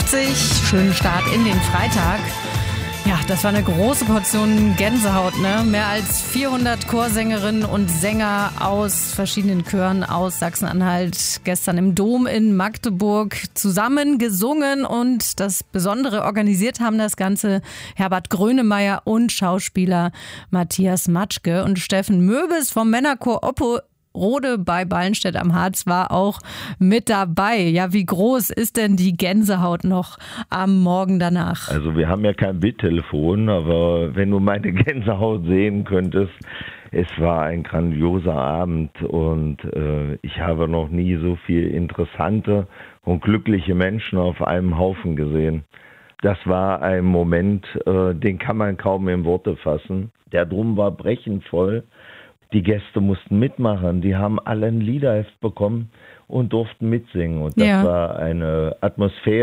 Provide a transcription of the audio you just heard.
8:50 schönen Start in den Freitag. Ja, das war eine große Portion Gänsehaut, ne? Mehr als 400 Chorsängerinnen und Sänger aus verschiedenen Chören aus Sachsen-Anhalt gestern im Dom in Magdeburg zusammen gesungen und das Besondere organisiert haben das Ganze Herbert Grönemeyer und Schauspieler Matthias Matschke und Steffen Möbes vom Männerchor Opporode bei Ballenstedt am Harz war auch mit dabei. Ja, wie groß ist denn die Gänsehaut noch am Morgen danach? Also wir haben ja kein Bildtelefon, aber wenn du meine Gänsehaut sehen könntest, es war ein grandioser Abend und ich habe noch nie so viele interessante und glückliche Menschen auf einem Haufen gesehen. Das war ein Moment, den kann man kaum in Worte fassen. Der Dom war brechend voll. Die Gäste mussten mitmachen, die haben alle ein Liederheft bekommen und durften mitsingen. Und das war eine Atmosphäre.